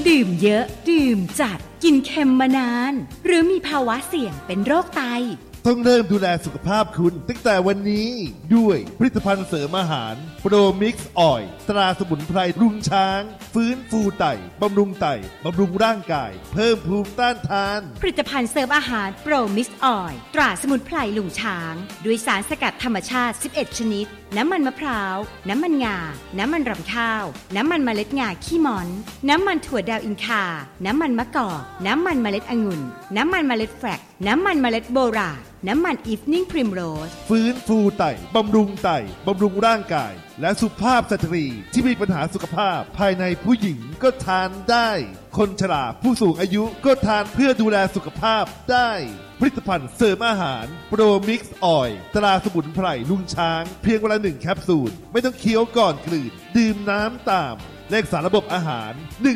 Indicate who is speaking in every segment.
Speaker 1: ดื่มเยอะดื่มจัดกินเค็มมานานหรือมีภาวะเสี่ยงเป็นโรคไต
Speaker 2: ต้องเริ่มดูแลสุขภาพคุณตั้งแต่วันนี้ด้วยผลิตภัณฑ์เสริมอาหารโปรมิกซ์ออยล์ตราสมุนไพรลุงช้างฟื้นฟูไตบำรุงไตบำรุงร่างกายเพิ่มภูมิต้านทาน
Speaker 1: ผลิตภัณฑ์เสริมอาหารโปรมิกซ์ออยล์ตราสมุนไพรลุงช้างด้วยสารสกัดธรรมชาติ11ชนิดน้ำมันมะพร้าวน้ำมันงาน้ำมันรำข้าวน้ำมันเมล็ดงาขี้ม้อนน้ำมันถั่วดาวอินคาน้ำมันมะกอกน้ำมันเมล็ดองุ่นน้ำมันเมล็ดแฟลกน้ำมันเมล็ดโบราน้ำมันอีฟนิ่งพริมโรส
Speaker 2: ฟื้นฟูไตบำรุงไตบำรุงร่างกายและสุขภาพสตรีที่มีปัญหาสุขภาพภายในผู้หญิงก็ทานได้คนชราผู้สูงอายุก็ทานเพื่อดูแลสุขภาพได้ผลิตภัณฑ์เสริมอาหารโปรมิกซ์ออยล์ตราสมุนไพรลุงช้างเพียงวันละ1แคปซูลไม่ต้องเคี้ยวก่อนกลืนดื่มน้ำตามเลขสารระบบอาหาร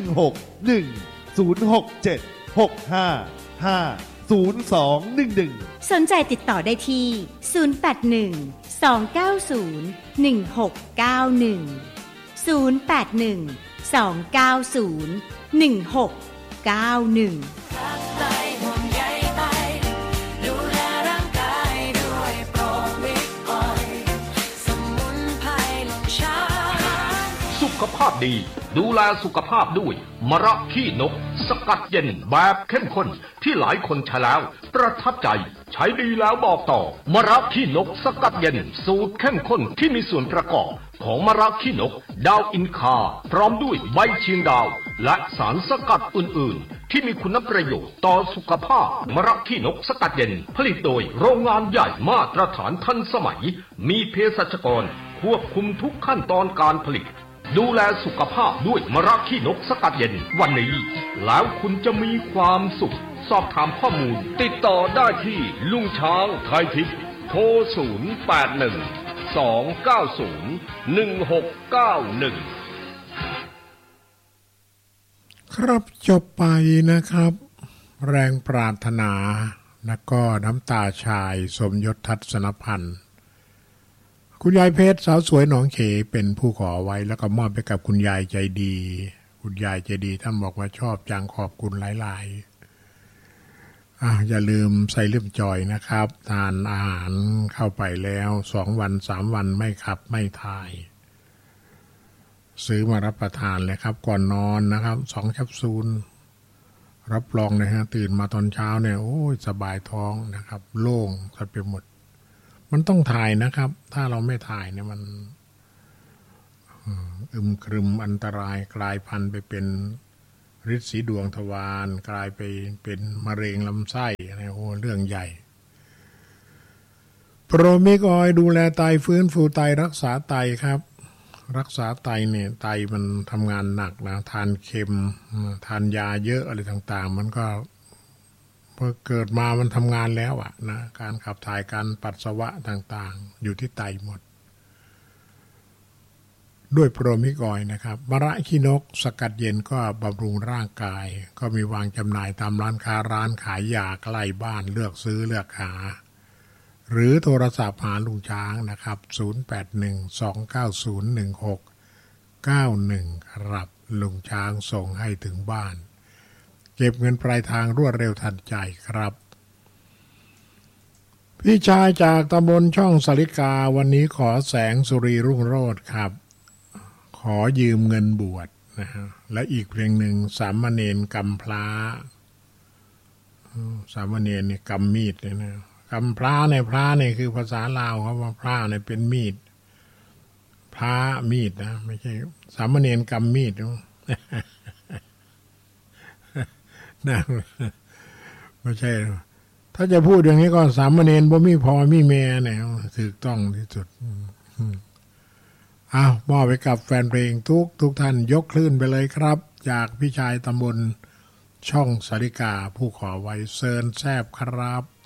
Speaker 2: 161-067-65-5211
Speaker 1: สนใจติดต่อได้ที่081-290-1691 081-290-1691
Speaker 3: สุขภาพดีดูแลสุขภาพด้วยมะระขี้นกสกัดเย็นแบบเข้มข้นที่หลายคนใช้แล้วประทับใจใช้ดีแล้วบอกต่อมะระขี้นกสกัดเย็นสูตรเข้มข้นที่มีส่วนประกอบของมะระขี้นกดาวอินคาพร้อมด้วยใบเชียงดาวและสารสกัดอื่นๆที่มีคุณประโยชน์ต่อสุขภาพมะระขี้นกสกัดเย็นผลิตโดยโรงงานใหญ่มาตรฐานทันสมัยมีเภสัชกรควบคุมทุกขั้นตอนการผลิตดูแลสุขภาพด้วยมะระขี้นกสกัดเย็นวันนี้แล้วคุณจะมีความสุขสอบถามข้อมูลติดต่อได้ที่ลุงช้างไทยทิพย์โทร
Speaker 4: 081-290-1691ครับจบไปนะครับแรงปรารถนาและก็น้ำตาชายสมยศทัศนพันธ์คุณยายเพชรสาวสวยหนองเขเป็นผู้ขอไว้แล้วก็มอบไปกับคุณยายใจดีคุณยายใจดีท่านบอกว่าชอบจังขอบคุณหลายๆอย่าลืมใส่เลื่อมจอยนะครับทานอาหารเข้าไปแล้ว2 วัน 3 วันไม่ขับไม่ถ่ายซื้อมารับประทานเลยครับก่อนนอนนะครับ2 แคปซูลรับรองนะฮะตื่นมาตอนเช้าเนี่ยโอ้ยสบายท้องนะครับโล่งกันไปหมดมันต้องถ่ายนะครับถ้าเราไม่ถ่ายเนี่ยมันครึมอันตรายกลายพันธุ์ไปเป็นฤทธิ์สีดวงทวารกลายไปเป็นมะเร็งลำไส้อะไรโอ้เรื่องใหญ่โปรมิกออยดูแลไตฟื้นฟูไตรักษาไตครับรักษาไตเนี่ยไตมันทำงานหนักนะทานเค็มทานยาเยอะอะไรต่างๆมันก็พอเกิดมามันทำงานแล้วนะการขับถ่ายการปัสสาวะต่างๆอยู่ที่ไตหมดด้วยโปรมิกออยนะครับมะระขี้นกสกัดเย็นก็บำรุงร่างกายก็มีวางจำหน่ายตามร้านค้าร้านขายยาใกล้บ้านเลือกซื้อเลือกหาหรือโทรศัพท์หาลุงช้างนะครับ081-290-1691ครับลุงช้างส่งให้ถึงบ้านเก็บเงินปลายทางรวดเร็วทันใจครับพี่ชายจากตำบลช่องสาริกาวันนี้ขอแสงสุรีรุ่งโรจน์ครับขอยืมเงินบวชนะฮะและอีกเพลงหนึ่งสามเณรกำพร้าสามเณรเนี่ยกำมีดเลยนะกำพร้าเนี่ยพร้าเนี่ยคือภาษาลาวเขาว่าพร้าเนี่ยเป็นมีดพร้ามีดนะไม่ใช่สามเณรกำมีดนะไม่ใช่ถ้าจะพูดอย่างนี้ก็สามเณรบ่มีพ่อมีแม่เนี่ยถูกต้องที่สุดมอบไปกับแฟนเพลงทุกท่านยกคลื่นไปเลยครับจากพี่ชายตำบลช่องสาริกาผู้ขอไว้เซิร์นแซบครับ